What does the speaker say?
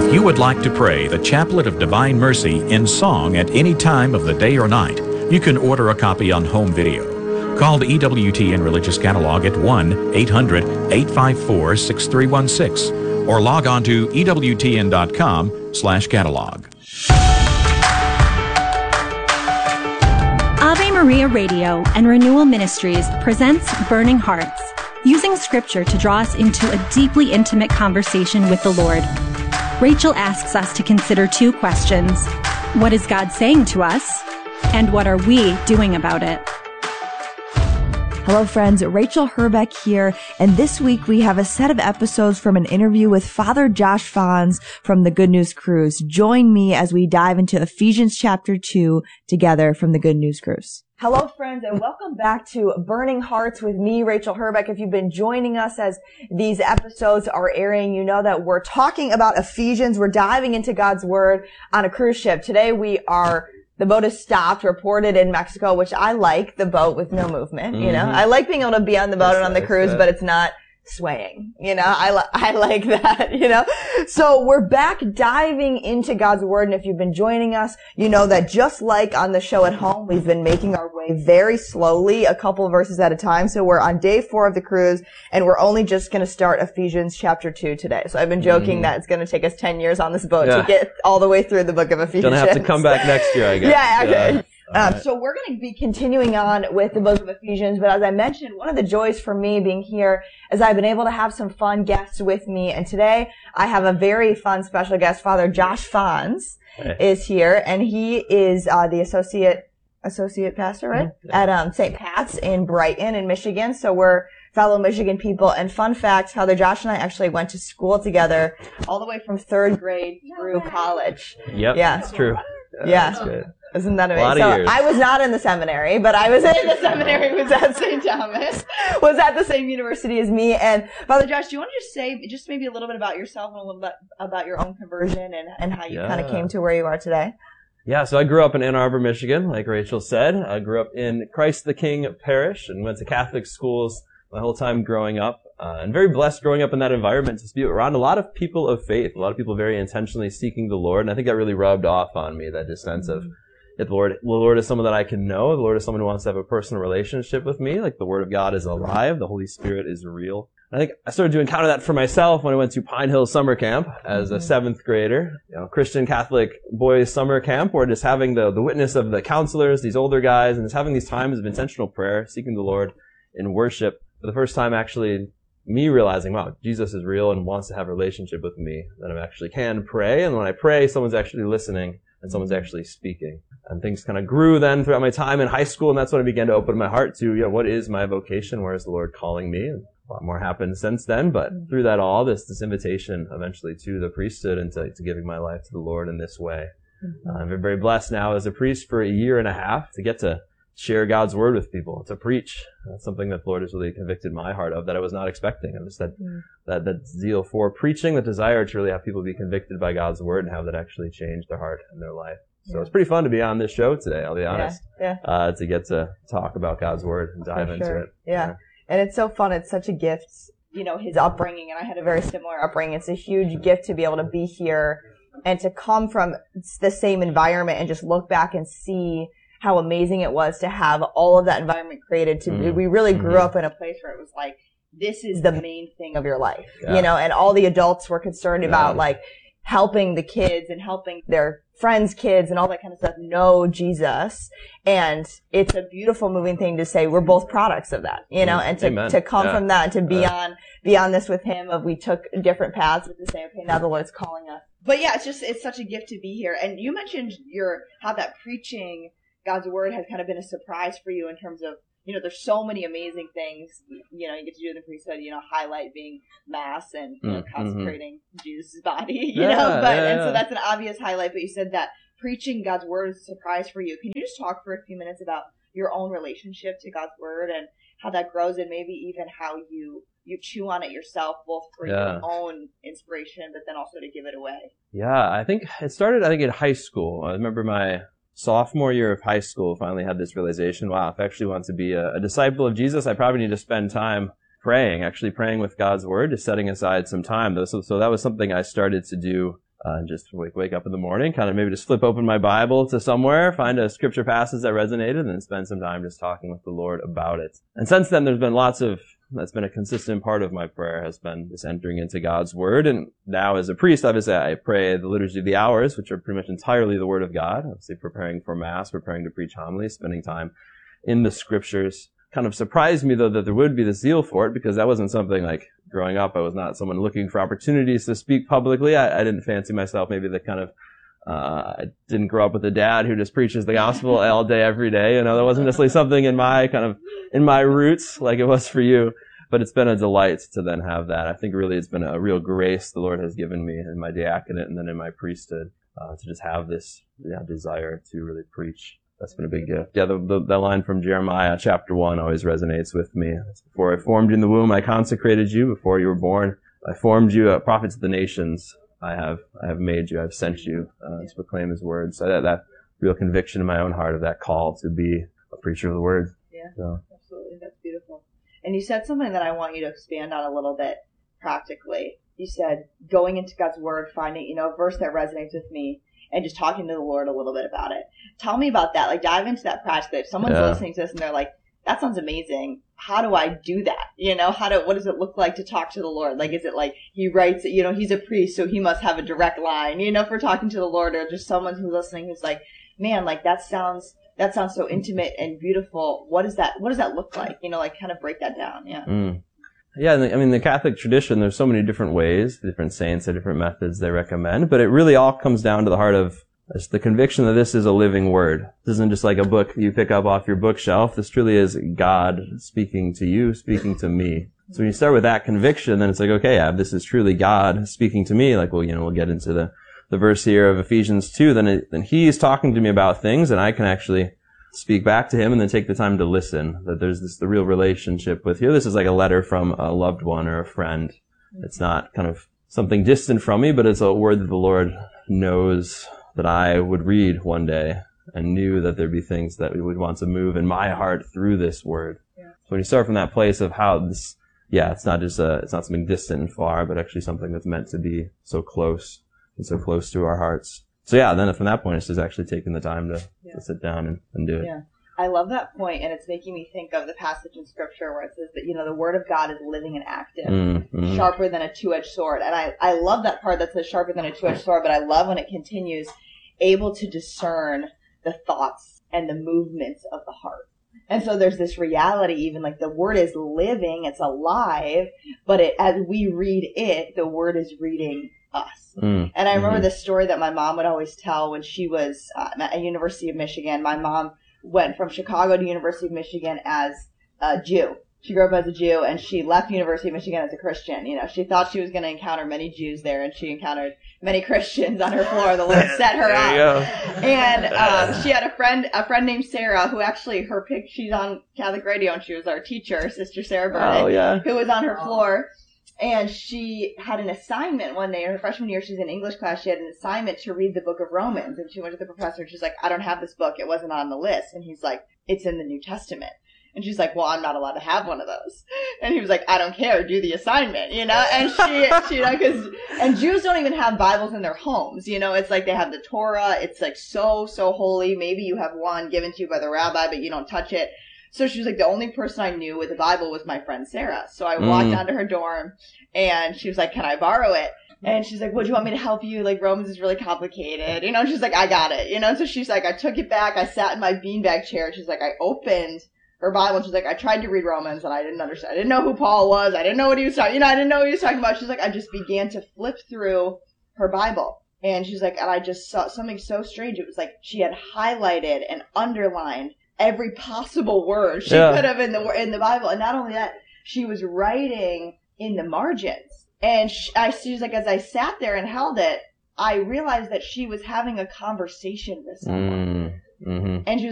If you would like to pray the Chaplet of Divine Mercy in song at any time of the day or night, you can order a copy on home video. Call the EWTN Religious Catalog at 1-800-854-6316 or log on to EWTN.com/catalog. Ave Maria Radio and Renewal Ministries presents Burning Hearts, using Scripture to draw us into a deeply intimate conversation with the Lord. Rachel asks us to consider two questions. What is God saying to us? And what are we doing about it? Hello friends, Rachel Herbeck here, and this week we have a set of episodes from an interview with Father Josh Fons from the Good News Cruise. Join me as we dive into Ephesians chapter 2 together from the Good News Cruise. Hello friends, and welcome back to Burning Hearts with me, Rachel Herbeck. If you've been joining us as these episodes are airing, you know that we're talking about Ephesians. We're diving into God's Word on a cruise ship. Today the boat is stopped, reported in Mexico, which I like, the boat with no movement, you know. I like being able to be on the boat and on the cruise, but it's not swaying, you know. I like that, you know. So we're back diving into God's Word, and if you've been joining us, you know that just like on the show at home, we've been making our way very slowly, a couple verses at a time. So we're on day 4 of the cruise, and we're only just going to start Ephesians chapter 2 today. So I've been joking that it's going to take us 10 years on this boat to get all the way through the book of Ephesians. Gonna have to come back next year, I guess. Yeah. So we're going to be continuing on with the book of Ephesians, but as I mentioned, one of the joys for me being here is I've been able to have some fun guests with me, and today I have a very fun special guest. Father Josh Fons is here, and he is the associate pastor, right? At St. Pat's in Brighton in Michigan. So we're fellow Michigan people, and fun fact, Father Josh and I actually went to school together all the way from 3rd grade through college. Yep, yeah, that's true. Yeah. That's good. Isn't that amazing? A lot of years. I was not in the seminary, but I was in the seminary, was at St. Thomas, was at the same university as me. And Father Josh, do you want to just say just maybe a little bit about yourself and a little bit about your own conversion and how you kind of came to where you are today? Yeah, so I grew up in Ann Arbor, Michigan, like Rachel said. I grew up in Christ the King Parish and went to Catholic schools my whole time growing up. And very blessed growing up in that environment to be around a lot of people of faith, a lot of people very intentionally seeking the Lord. And I think that really rubbed off on me, that just sense of the Lord is someone that I can know. The Lord is someone who wants to have a personal relationship with me. Like the Word of God is alive. The Holy Spirit is real. And I think I started to encounter that for myself when I went to Pine Hill Summer Camp as a 7th grader. You know, Christian Catholic boys summer camp, where just having the witness of the counselors, these older guys, and just having these times of intentional prayer, seeking the Lord in worship. For the first time, actually, me realizing, wow, Jesus is real and wants to have a relationship with me, that I actually can pray. And when I pray, someone's actually listening and someone's actually speaking. And things kind of grew then throughout my time in high school, and that's when I began to open my heart to, what is my vocation? Where is the Lord calling me? And a lot more happened since then, but through that all, this invitation eventually to the priesthood and to giving my life to the Lord in this way. I'm very blessed now as a priest for a year and a half to get to share God's Word with people, to preach. That's something that the Lord has really convicted my heart of that I was not expecting. And just that zeal for preaching, the desire to really have people be convicted by God's Word and have that actually change their heart and their life. So it's pretty fun to be on this show today, I'll be honest. To get to talk about God's Word and dive into it. Yeah. And it's so fun. It's such a gift, his upbringing. And I had a very similar upbringing. It's a huge gift to be able to be here and to come from the same environment and just look back and see how amazing it was to have all of that environment created. We really grew up in a place where it was like, this is the main thing of your life, and all the adults were concerned about like helping the kids and helping their friends' kids and all that kind of stuff know Jesus. And it's a beautiful, moving thing to say we're both products of that, and to come from that and to be on this with him we took different paths but to say, okay, now the Lord's calling us. But yeah, it's such a gift to be here. And you mentioned how that preaching God's Word has kind of been a surprise for you in terms of, there's so many amazing things, you get to do in the priesthood, highlight being Mass and consecrating Jesus' body, and so that's an obvious highlight, but you said that preaching God's Word is a surprise for you. Can you just talk for a few minutes about your own relationship to God's Word and how that grows and maybe even how you chew on it yourself, both for your own inspiration, but then also to give it away? Yeah, I think it started, in high school. I remember my sophomore year of high school, finally had this realization, wow, if I actually want to be a disciple of Jesus, I probably need to spend time praying with God's Word, just setting aside some time. So that was something I started to do Just wake up in the morning, kind of maybe just flip open my Bible to somewhere, find a scripture passage that resonated, and then spend some time just talking with the Lord about it. And since then, there's been that's been a consistent part of my prayer, has been just entering into God's Word. And now as a priest, obviously, I pray the Liturgy of the Hours, which are pretty much entirely the Word of God. Obviously, preparing for Mass, preparing to preach homily, spending time in the Scriptures. Kind of surprised me, though, that there would be the zeal for it, because that wasn't something like growing up. I was not someone looking for opportunities to speak publicly. I didn't fancy myself maybe the kind of I didn't grow up with a dad who just preaches the gospel all day, every day. That wasn't necessarily something in my roots like it was for you. But it's been a delight to then have that. I think really it's been a real grace the Lord has given me in my diaconate and then in my priesthood to just have this desire to really preach. That's been a big gift. Yeah, the line from Jeremiah chapter 1 always resonates with me. Before I formed you in the womb, I consecrated you. Before you were born, I formed you a prophet to the nations. I have made you. I've sent you to proclaim His word. So that real conviction in my own heart of that call to be a preacher of the word. Yeah, absolutely. That's beautiful. And you said something that I want you to expand on a little bit practically. You said going into God's word, finding a verse that resonates with me, and just talking to the Lord a little bit about it. Tell me about that. Like, dive into that practically. If someone's listening to this and they're like, that sounds amazing. How do I do that? What does it look like to talk to the Lord? Like, is it like he writes, he's a priest, so he must have a direct line, for talking to the Lord, or just someone who's listening who's like, man, like that sounds so intimate and beautiful. What does that look like? Kind of break that down. Yeah. Yeah, the Catholic tradition, there's so many different ways, different saints have different methods they recommend, but it really all comes down to the heart of just the conviction that this is a living word. This isn't just like a book you pick up off your bookshelf. This truly is God speaking to you, speaking to me. So when you start with that conviction, then it's like, okay, this is truly God speaking to me. Like, we'll get into the verse here of Ephesians 2, then He's talking to me about things, and I can actually speak back to Him and then take the time to listen. That there's the real relationship with you. This is like a letter from a loved one or a friend. It's not kind of something distant from me, but it's a word that the Lord knows that I would read one day and knew that there'd be things that we would want to move in my heart through this word. Yeah. So when you start from that place of how this, it's not just it's not something distant and far, but actually something that's meant to be so close and so close to our hearts. So then from that point, it's just actually taking the time to sit down and do it. Yeah. I love that point, and it's making me think of the passage in Scripture where it says that, the Word of God is living and active, sharper than a two-edged sword. And I love that part that says sharper than a two-edged sword, but I love when it continues, able to discern the thoughts and the movements of the heart. And so there's this reality, even like the Word is living, it's alive, but as we read it, the Word is reading us. And I remember this story that my mom would always tell when she was at University of Michigan. My mom went from Chicago to University of Michigan as a Jew. She grew up as a Jew, and she left University of Michigan as a Christian. She thought she was going to encounter many Jews there, and she encountered many Christians on her floor. The Lord set her up. And she had a friend named Sarah, who actually, she's on Catholic radio, and she was our teacher, Sister Sarah Burnett, who was on her floor. And she had an assignment one day, in her freshman year, she's in English class, she had an assignment to read the book of Romans. And she went to the professor, and she's like, I don't have this book, it wasn't on the list. And he's like, it's in the New Testament. And she's like, well, I'm not allowed to have one of those. And he was like, I don't care, do the assignment, And she and Jews don't even have Bibles in their homes, it's like they have the Torah, it's like so holy. Maybe you have one given to you by the rabbi, but you don't touch it. So she was like, the only person I knew with the Bible was my friend Sarah. So I walked down to her dorm, and she was like, can I borrow it? And she's like, well, do you want me to help you? Like, Romans is really complicated. And she's like, I got it. So she's like, I took it back. I sat in my beanbag chair. She's like, I opened her Bible. And she's like, I tried to read Romans, and I didn't understand. I didn't know who Paul was. I didn't know what he was talking, I didn't know what he was talking about. She's like, I just began to flip through her Bible. And she's like, and I just saw something so strange. It was like she had highlighted and underlined every possible word she could have in the Bible. And not only that, she was writing in the margins. And she was like, as I sat there and held it, I realized that she was having a conversation with someone. And she was